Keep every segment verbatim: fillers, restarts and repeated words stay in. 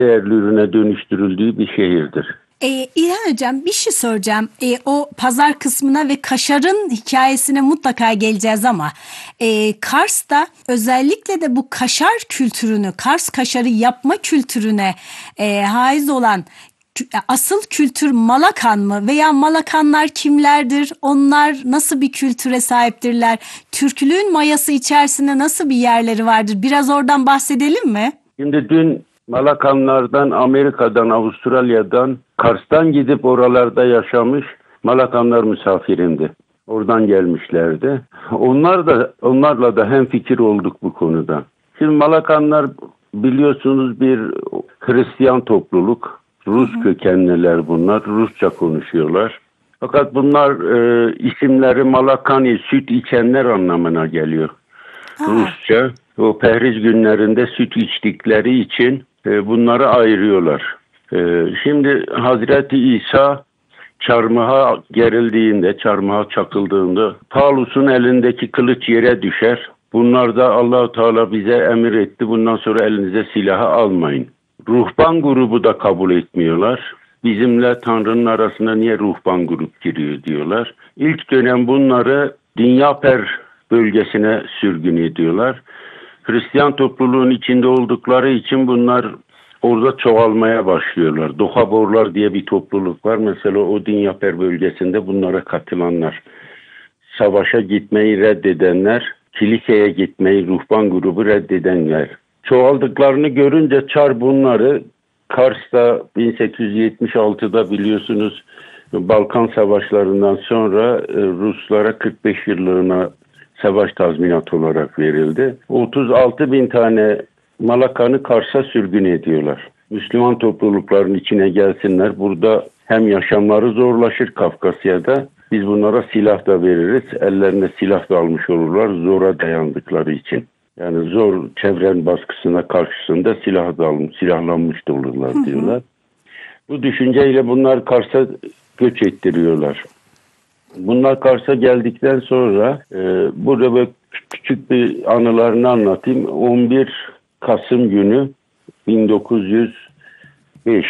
değerli ürüne dönüştürüldüğü bir şehirdir. Ee, İlhan Hocam bir şey soracağım. Ee, o pazar kısmına ve kaşarın hikayesine mutlaka geleceğiz ama e, Kars'ta özellikle de bu kaşar kültürünü, Kars kaşarı yapma kültürüne e, haiz olan asıl kültür Malakan mı? Veya Malakanlar kimlerdir? Onlar nasıl bir kültüre sahiptirler? Türklüğün mayası içerisinde nasıl bir yerleri vardır? Biraz oradan bahsedelim mi? Şimdi dün Malakanlardan, Amerika'dan, Avustralya'dan, Kars'tan gidip oralarda yaşamış Malakanlar misafirimdi. Oradan gelmişlerdi. Onlar da onlarla da hemfikir olduk bu konuda. Şimdi Malakanlar biliyorsunuz bir Hristiyan topluluk. Rus kökenliler bunlar. Rusça konuşuyorlar. Fakat bunlar e, isimleri Malakani, süt içenler anlamına geliyor. Aa. Rusça. O pehriz günlerinde süt içtikleri için e, bunları ayırıyorlar. E, şimdi Hazreti İsa çarmıha gerildiğinde, çarmıha çakıldığında Paulus'un elindeki kılıç yere düşer. Bunlar da Allah-u Teala bize emir etti. Bundan sonra elinize silahı almayın. Ruhban grubu da kabul etmiyorlar. Bizimle Tanrı'nın arasına niye ruhban grup giriyor diyorlar. İlk dönem bunları Dinyaper bölgesine sürgün ediyorlar. Hristiyan topluluğun içinde oldukları için bunlar orada çoğalmaya başlıyorlar. Dohaborlar diye bir topluluk var. Mesela o Dinyaper bölgesinde bunlara katılanlar. Savaşa gitmeyi reddedenler, kiliseye gitmeyi ruhban grubu reddedenler. Çoğaldıklarını görünce Çar bunları Kars'ta bin sekiz yüz yetmiş altıda biliyorsunuz Balkan Savaşlarından sonra Ruslara kırk beş yıllığına savaş tazminatı olarak verildi. otuz altı bin tane Malakan'ı Kars'a sürgün ediyorlar. Müslüman toplulukların içine gelsinler. Burada hem yaşamları zorlaşır Kafkasya'da. Biz bunlara silah da veririz. Ellerine silah da almış olurlar zora dayandıkları için. Yani zor çevrenin baskısına karşısında silah da almış, silahlanmış da olurlar diyorlar. Bu düşünceyle bunlar Kars'a göç ettiriyorlar. Bunlar Kars'a geldikten sonra e, burada böyle küçük bir anılarını anlatayım. on bir Kasım günü bin dokuz yüz beş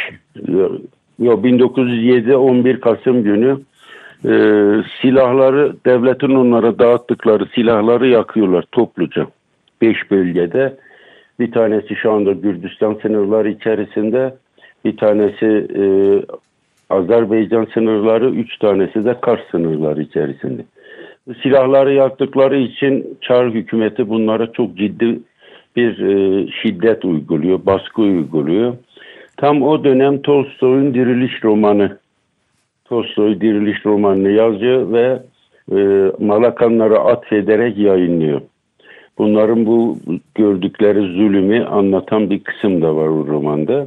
yok bin dokuz yüz yedi on bir Kasım günü e, silahları devletin onlara dağıttıkları silahları yakıyorlar topluca. Beş bölgede. Bir tanesi şu anda Gürcistan sınırları içerisinde, bir tanesi e, Azerbaycan sınırları, üç tanesi de Kars sınırları içerisinde. Bu silahları yaktıkları için Çar hükümeti bunlara çok ciddi bir e, şiddet uyguluyor, baskı uyguluyor. Tam o dönem Tolstoy'un Diriliş romanı, Tolstoy Diriliş romanını yazıyor ve e, Malakanlara atfederek yayınlıyor. Bunların bu gördükleri zulümü anlatan bir kısım da var o romanda.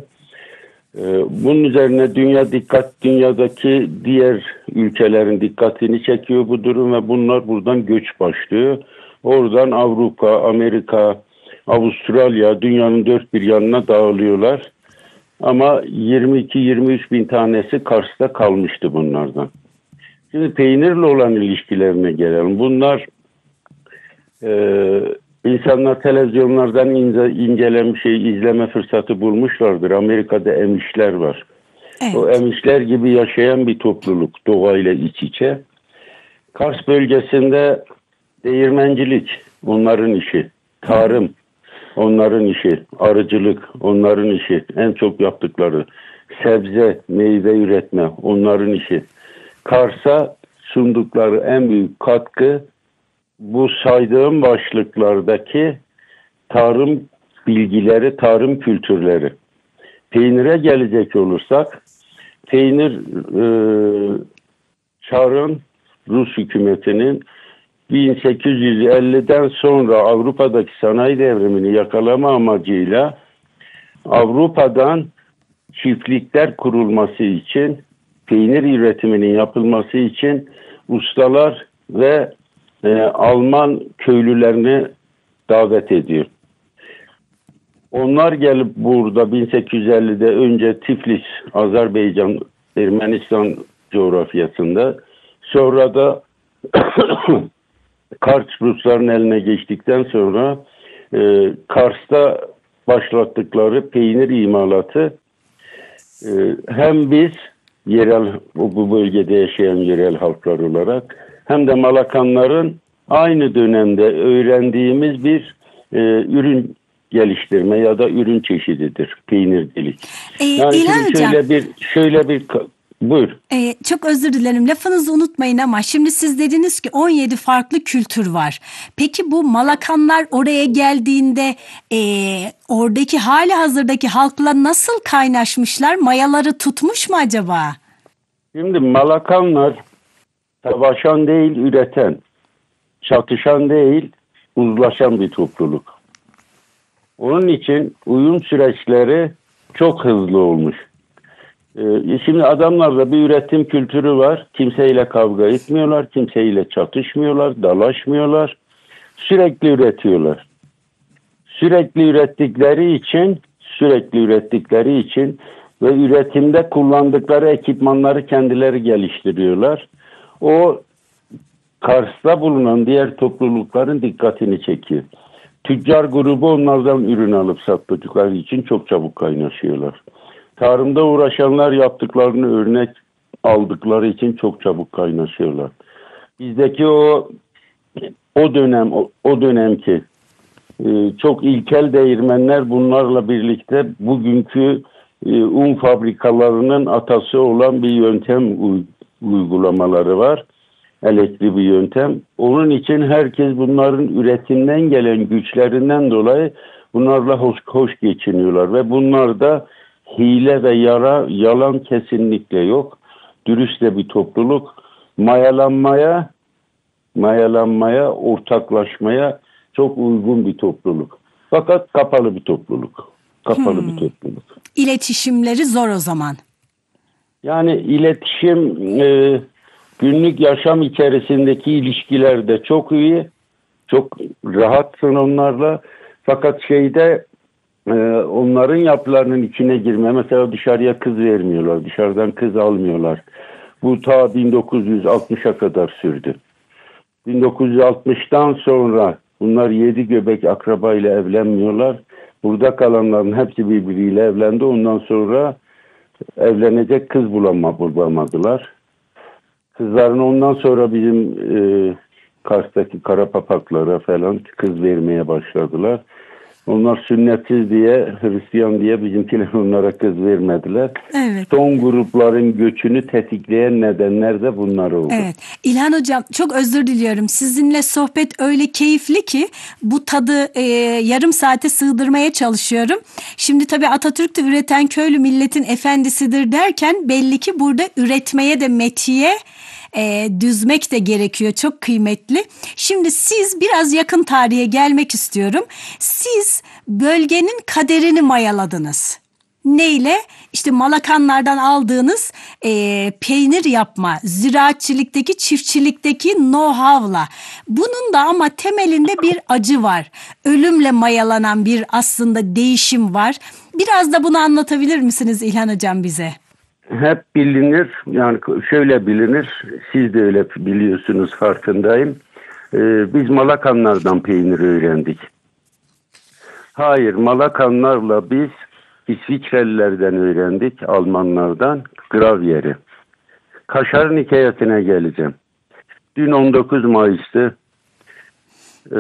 Bunun üzerine dünya dikkat, dünyadaki diğer ülkelerin dikkatini çekiyor bu durum ve bunlar buradan göç başlıyor. Oradan Avrupa, Amerika, Avustralya, dünyanın dört bir yanına dağılıyorlar. Ama yirmi iki yirmi üç bin tanesi Kars'ta kalmıştı bunlardan. Şimdi peynirle olan ilişkilerine gelelim. Bunlar e, insanlar televizyonlardan ince, incelemiş, şey, izleme fırsatı bulmuşlardır. Amerika'da Emişler var. Evet. O Emişler gibi yaşayan bir topluluk doğayla iç içe. Kars bölgesinde değirmencilik onların işi, tarım onların işi, arıcılık onların işi, en çok yaptıkları sebze, meyve üretme onların işi. Kars'a sundukları en büyük katkı bu saydığım başlıklardaki tarım bilgileri, tarım kültürleri. Peynire gelecek olursak, peynir e, Çar'ın, Rus hükümetinin bin sekiz yüz elliden sonra Avrupa'daki sanayi devrimini yakalama amacıyla Avrupa'dan çiftlikler kurulması için, peynir üretiminin yapılması için ustalar ve e, Alman köylülerini davet ediyor. Onlar gelip burada bin sekiz yüz ellide önce Tiflis, Azerbaycan, Ermenistan coğrafyasında, sonra da Kars Rusların eline geçtikten sonra e, Kars'ta başlattıkları peynir imalatı e, hem biz yerel bu bölgede yaşayan yerel halklar olarak hem de Malakanların aynı dönemde öğrendiğimiz bir e, ürün geliştirme ya da ürün çeşididir peynircilik. Ee, Yani İlhan şimdi Hocam, şöyle bir şöyle bir buyur. e, çok özür dilerim, lafınızı unutmayın ama şimdi siz dediniz ki on yedi farklı kültür var. Peki bu Malakanlar oraya geldiğinde e, oradaki hali hazırdaki halkla nasıl kaynaşmışlar? Mayaları tutmuş mu acaba? Şimdi Malakanlar savaşan değil üreten, çatışan değil uzlaşan bir topluluk. Onun için uyum süreçleri çok hızlı olmuş. Ee, şimdi adamlarda bir üretim kültürü var. Kimseyle kavga etmiyorlar, kimseyle çatışmıyorlar, dalaşmıyorlar. Sürekli üretiyorlar. Sürekli ürettikleri için, sürekli ürettikleri için ve üretimde kullandıkları ekipmanları kendileri geliştiriyorlar. O Kars'ta bulunan diğer toplulukların dikkatini çekiyor. Tüccar grubu onlardan ürün alıp sattıkları için çok çabuk kaynaşıyorlar. Tarımda uğraşanlar yaptıklarını örnek aldıkları için çok çabuk kaynaşıyorlar. Bizdeki o o dönem o, o dönemki e, çok ilkel değirmenler bunlarla birlikte bugünkü e, un fabrikalarının atası olan bir yöntem uy, uygulamaları var. Elektrikli bir yöntem. Onun için herkes bunların üretimden gelen güçlerinden dolayı bunlarla hoş, hoş geçiniyorlar ve bunlarda hile ve yara, yalan kesinlikle yok. Dürüst de bir topluluk. Mayalanmaya, mayalanmaya, ortaklaşmaya çok uygun bir topluluk. Fakat kapalı bir topluluk. Kapalı hmm. bir topluluk. İletişimleri zor o zaman. Yani iletişim e, günlük yaşam içerisindeki ilişkiler de çok iyi. Çok rahatsın onlarla. Fakat şeyde e, onların yapılarının içine girme. Mesela dışarıya kız vermiyorlar. Dışarıdan kız almıyorlar. Bu ta bin dokuz yüz altmışa kadar sürdü. bin dokuz yüz altmıştan sonra bunlar yedi göbek akrabayla evlenmiyorlar. Burada kalanların hepsi birbiriyle evlendi. Ondan sonra evlenecek kız bulama, bulamadılar. Kızlarını ondan sonra bizim e, Kars'taki kara papaklara falan kız vermeye başladılar. Onlar sünnetsiz diye, Hristiyan diye bizimkiler onlara kız vermediler. Evet. Son grupların göçünü tetikleyen nedenler de bunlar oldu. Evet. İlhan Hocam, çok özür diliyorum. Sizinle sohbet öyle keyifli ki bu tadı e, yarım saate sığdırmaya çalışıyorum. Şimdi tabii Atatürk de üreten köylü milletin efendisidir derken belli ki burada üretmeye de metiye E, düzmek de gerekiyor. Çok kıymetli. Şimdi siz biraz yakın tarihe gelmek istiyorum. Siz bölgenin kaderini mayaladınız. Neyle? İşte Malakanlardan aldığınız e, peynir yapma, ziraatçilikteki, çiftçilikteki know-how'la. Bunun da ama temelinde bir acı var. Ölümle mayalanan bir aslında değişim var. Biraz da bunu anlatabilir misiniz İlhan Hocam bize? Hep bilinir, yani şöyle bilinir, siz de öyle biliyorsunuz, farkındayım. Ee, biz Malakanlardan peynir öğrendik. Hayır, Malakanlarla biz İsviçrelilerden öğrendik, Almanlardan gravyeri. Kaşarın hikayesine geleceğim. Dün on dokuz Mayıs'tı. Ee,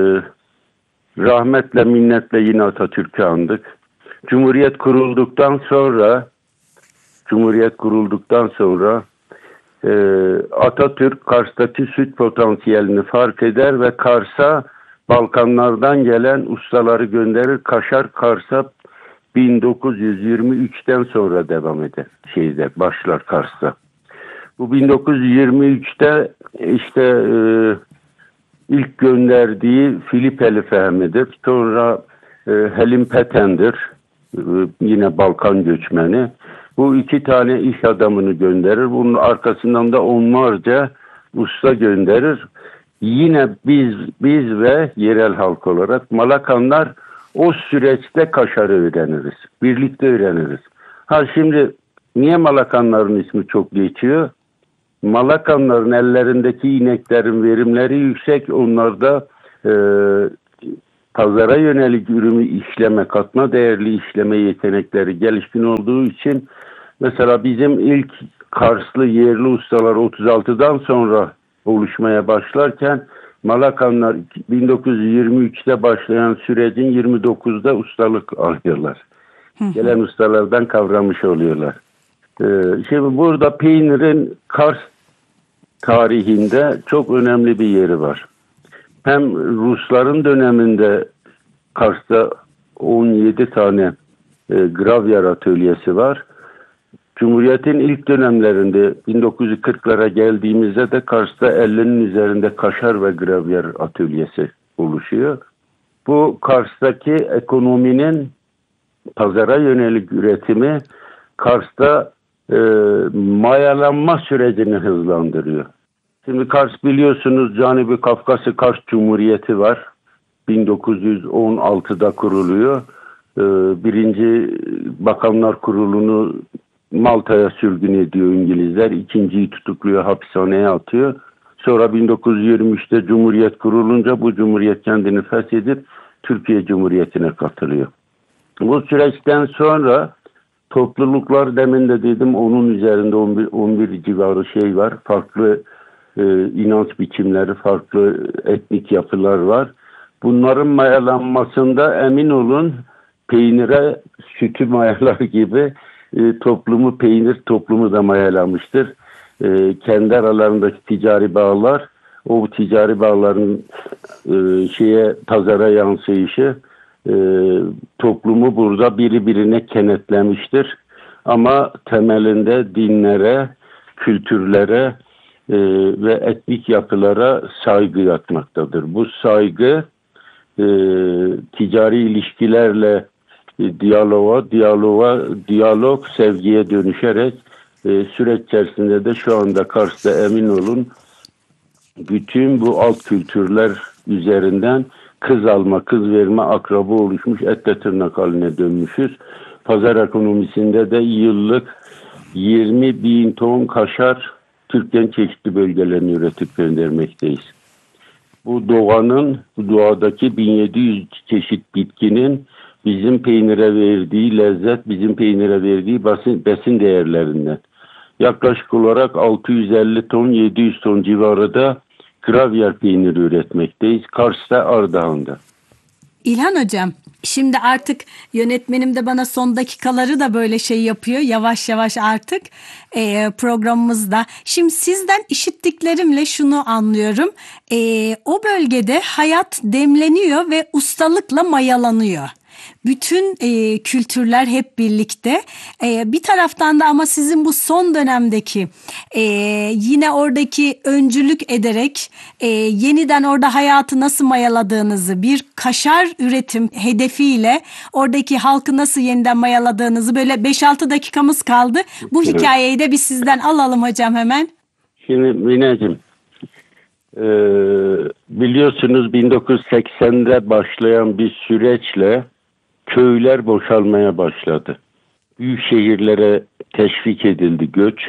rahmetle minnetle yine Atatürk'ü andık. Cumhuriyet kurulduktan sonra Cumhuriyet kurulduktan sonra e, Atatürk Kars'taki süt potansiyelini fark eder ve Kars'a Balkanlardan gelen ustaları gönderir. Kaşar Kars'a bin dokuz yüz yirmi üçten sonra devam eder. Şeyde başlar Kars'ta. Bu bin dokuz yüz yirmi üçte işte e, ilk gönderdiği Filipeli Fehmi'dir. Sonra e, Helim Peten'dir. E, yine Balkan göçmeni. Bu iki tane iş adamını gönderir. Bunun arkasından da onlarca usta gönderir. Yine biz biz ve yerel halk olarak Malakanlar o süreçte kaşarı öğreniriz. Birlikte öğreniriz. Ha şimdi niye Malakanların ismi çok geçiyor? Malakanların ellerindeki ineklerin verimleri yüksek. Onlarda e, pazara yönelik ürünü işleme, katma değerli işleme yetenekleri gelişkin olduğu için mesela bizim ilk Karslı yerli ustalar otuz altıdan sonra oluşmaya başlarken Malakanlar bin dokuz yüz yirmi üçte başlayan sürecin yirmi dokuzda ustalık alıyorlar. Gelen ustalardan kavramış oluyorlar. Ee, şimdi burada peynirin Kars tarihinde çok önemli bir yeri var. Hem Rusların döneminde Kars'ta on yedi tane e, gravyer atölyesi var. Cumhuriyet'in ilk dönemlerinde bin dokuz yüz kırklara geldiğimizde de Kars'ta ellinin üzerinde kaşar ve gravyer atölyesi oluşuyor. Bu Kars'taki ekonominin pazara yönelik üretimi Kars'ta e, mayalanma sürecini hızlandırıyor. Şimdi Kars biliyorsunuz Canubi Kafkasya Kars Cumhuriyeti var. bin dokuz yüz on altıda kuruluyor. E, birinci Bakanlar Kurulu'nu Malta'ya sürgün ediyor İngilizler. İkinciyi tutukluyor, hapishaneye atıyor. Sonra bin dokuz yüz yirmi üçte Cumhuriyet kurulunca bu Cumhuriyet kendini feshedip Türkiye Cumhuriyeti'ne katılıyor. Bu süreçten sonra topluluklar, demin de dedim onun üzerinde on bir, on bir civarı şey var. Farklı e, inanç biçimleri, farklı etnik yapılar var. Bunların mayalanmasında emin olun peynire sütü mayalar gibi e, toplumu, peynir toplumu da mayalamıştır. E, kendi aralarındaki ticari bağlar, o ticari bağların e, şeye pazara yansıyışı e, toplumu burada birbirine kenetlemiştir. Ama temelinde dinlere, kültürlere e, ve etnik yapılara saygı yatmaktadır. Bu saygı e, ticari ilişkilerle e, diyaloğa, diyaloğa, diyalog sevgiye dönüşerek e, süreç içerisinde de şu anda Kars'ta emin olun bütün bu alt kültürler üzerinden kız alma, kız verme akraba oluşmuş, etle tırnak haline dönmüşüz. Pazar ekonomisinde de yıllık yirmi bin ton kaşar Türkiye'nin çeşitli bölgelerine üretip göndermekteyiz. Bu doğanın, bu doğadaki bin yedi yüz çeşit bitkinin bizim peynire verdiği lezzet, bizim peynire verdiği besin, besin değerlerinden. Yaklaşık olarak altı yüz elli ton, yedi yüz ton civarında gravyer peyniri üretmekteyiz. Kars'ta, Ardahan'da. İlhan Hocam, şimdi artık yönetmenim de bana son dakikaları da böyle şey yapıyor. Yavaş yavaş artık e, programımızda. Şimdi sizden işittiklerimle şunu anlıyorum. E, o bölgede hayat demleniyor ve ustalıkla mayalanıyor. Bütün e, kültürler hep birlikte. E, bir taraftan da ama sizin bu son dönemdeki e, yine oradaki öncülük ederek e, yeniden orada hayatı nasıl mayaladığınızı, bir kaşar üretim hedefiyle oradaki halkı nasıl yeniden mayaladığınızı, böyle beş altı dakikamız kaldı. Bu Evet. hikayeyi de biz sizden alalım hocam hemen. Şimdi Mineciğim, e, biliyorsunuz bin dokuz yüz seksende başlayan bir süreçle köyler boşalmaya başladı. Büyük şehirlere teşvik edildi göç.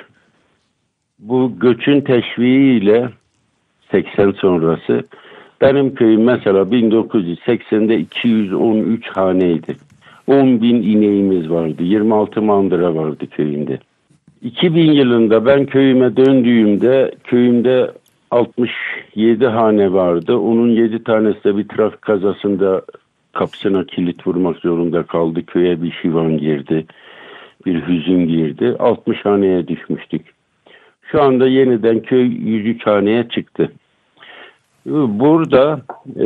Bu göçün teşviğiyle seksen sonrası benim köyüm mesela bin dokuz yüz seksende iki yüz on üç haneydi. on bin ineğimiz vardı. yirmi altı mandıra vardı köyünde. iki bin yılında ben köyüme döndüğümde köyümde altmış yedi hane vardı. Onun yedi tanesi de bir trafik kazasında kapısına kilit vurmak zorunda kaldı. Köye bir şivan girdi. Bir hüzün girdi. altmış haneye düşmüştük. Şu anda yeniden köy yüz üç haneye çıktı. Burada e,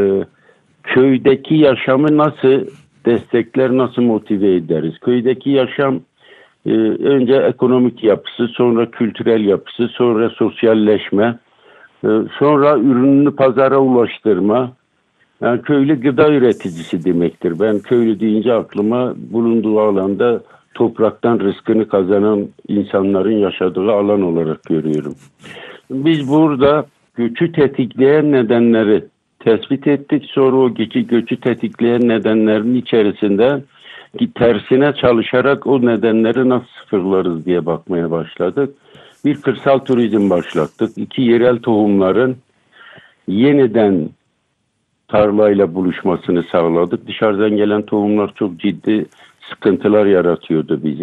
köydeki yaşamı nasıl destekler, nasıl motive ederiz? Köydeki yaşam e, önce ekonomik yapısı, sonra kültürel yapısı, sonra sosyalleşme, e, sonra ürününü pazara ulaştırma. Yani köylü gıda üreticisi demektir. Ben köylü deyince aklıma bulunduğu alanda topraktan rızkını kazanan insanların yaşadığı alan olarak görüyorum. Biz burada göçü tetikleyen nedenleri tespit ettik. Sonra o göçü, göçü tetikleyen nedenlerin içerisinde tersine çalışarak o nedenleri nasıl sıfırlarız diye bakmaya başladık. Bir kırsal turizm başlattık. İki yerel tohumların yeniden tarlayla buluşmasını sağladık. Dışarıdan gelen tohumlar çok ciddi sıkıntılar yaratıyordu bize.